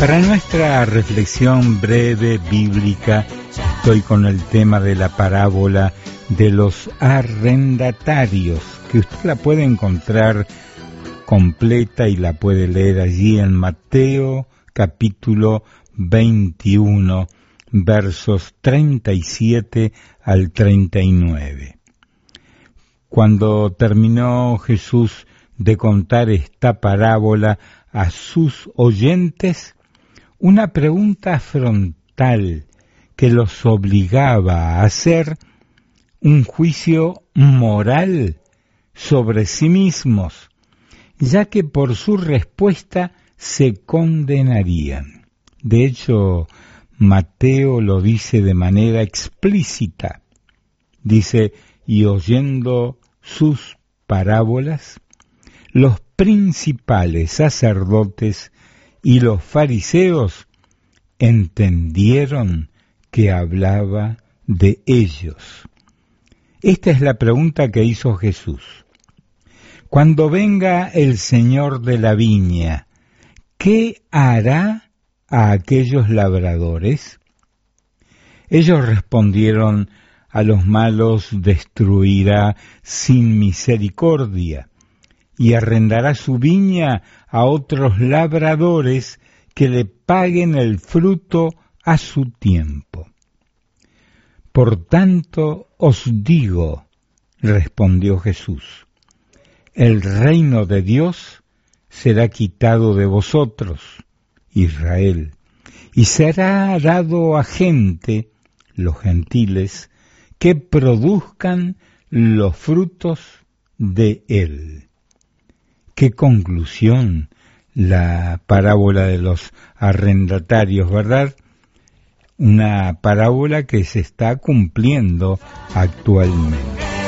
Para nuestra reflexión breve bíblica, estoy con el tema de la parábola de los arrendatarios, que usted la puede encontrar completa y la puede leer allí en Mateo capítulo 21, versos 37 al 39. Cuando terminó Jesús de contar esta parábola a sus oyentes, una pregunta frontal que los obligaba a hacer un juicio moral sobre sí mismos, ya que por su respuesta se condenarían. De hecho, Mateo lo dice de manera explícita. Dice, y oyendo sus parábolas, los principales sacerdotes y los fariseos entendieron que hablaba de ellos. Esta es la pregunta que hizo Jesús. Cuando venga el Señor de la viña, ¿qué hará a aquellos labradores? Ellos respondieron, a los malos destruirá sin misericordia, y arrendará su viña a otros labradores que le paguen el fruto a su tiempo. Por tanto os digo, respondió Jesús, el reino de Dios será quitado de vosotros, Israel, y será dado a gente, los gentiles, que produzcan los frutos de él. Qué conclusión la parábola de los arrendatarios, ¿verdad? Una parábola que se está cumpliendo actualmente.